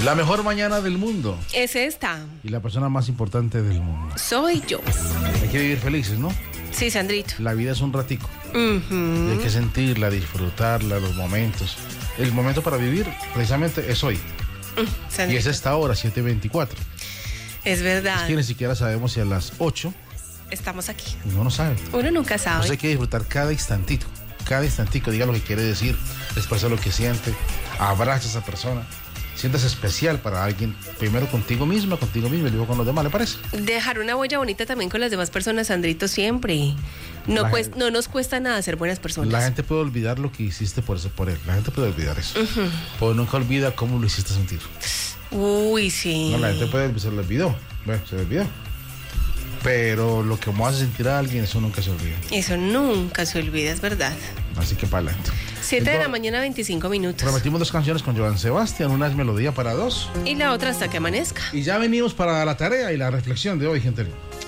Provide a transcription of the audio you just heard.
La mejor mañana del mundo. Es esta. Y la persona más importante del mundo. Soy yo. Hay que vivir felices, ¿no? Sí, Sandrito. La vida es un ratico. Y hay que sentirla, disfrutarla, los momentos. El momento para vivir, precisamente, es hoy. Y es esta hora, 7:24. Es verdad. Es que ni siquiera sabemos si a las 8... Estamos aquí. Uno no sabe. Uno nunca sabe. Entonces hay que disfrutar cada instantito. Cada instantico, diga lo que quiere decir, expresa lo que siente, abraza a esa persona. Sientas especial para alguien, primero contigo misma y luego con los demás, ¿le parece? Dejar una huella bonita también con las demás personas, Sandrito, siempre. No nos cuesta nada ser buenas personas. La gente puede olvidar lo que hiciste por él. La gente puede olvidar eso. Pero nunca olvida cómo lo hiciste sentir. Uy, sí. No, la gente se le olvidó. Bueno, se le olvidó. Pero lo que vamos a sentir a alguien, eso nunca se olvida. Eso nunca se olvida, es verdad. Así que para adelante. 7 de la mañana, 25 minutos. Prometimos 2 canciones con Joan Sebastián. Una es Melodía para 2. Y la otra hasta que amanezca. Y ya venimos para la tarea y la reflexión de hoy, gente.